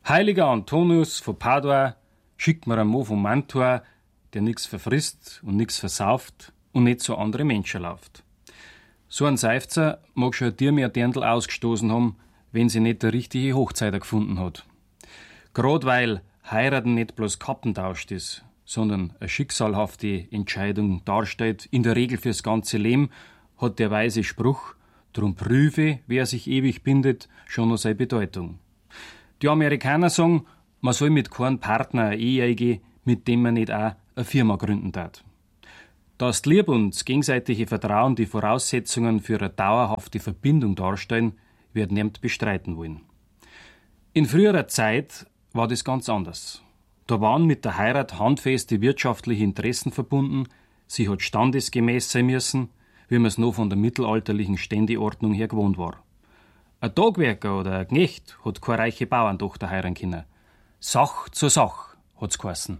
Heiliger Antonius von Padua schickt mir einen Mo von Mantua, der nix verfrisst und nix versauft und nicht so andere Menschen lauft. So ein Seufzer mag schon ein Tier mehr Dirndl ausgestoßen haben, wenn sie nicht der richtige Hochzeiter gefunden hat. Grad weil Heiraten nicht bloß Kappentauscht ist, sondern eine schicksalhafte Entscheidung darstellt, in der Regel fürs ganze Leben, hat der weise Spruch, drum prüfe, wer sich ewig bindet, schon noch seine Bedeutung. Die Amerikaner sagen, man soll mit keinem Partner eine Ehe eingehen, mit dem man nicht auch eine Firma gründen darf. Dass die Liebe und das gegenseitige Vertrauen die Voraussetzungen für eine dauerhafte Verbindung darstellen, wird niemand bestreiten wollen. In früherer Zeit war das ganz anders. Da waren mit der Heirat handfeste wirtschaftliche Interessen verbunden, sie hat standesgemäß sein müssen, wie man es noch von der mittelalterlichen Ständeordnung her gewohnt war. Ein Tagwerker oder ein Knecht hat keine reiche Bauerntochter heiraten können. Sach zur Sach hat's geheißen.